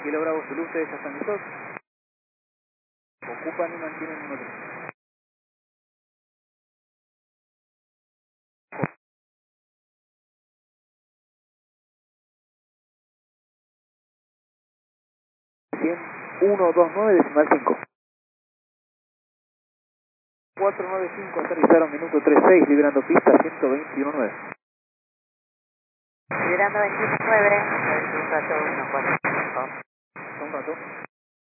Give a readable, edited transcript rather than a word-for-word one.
Kilo Bravo Zulu, ustedes ya están listos. Ocupan y mantienen 1-3. Bien, 129 decimal 5. 495, aterrizaron minuto 36, liberando pista 121.9. Liberando 21.9, un rato 145. Un rato.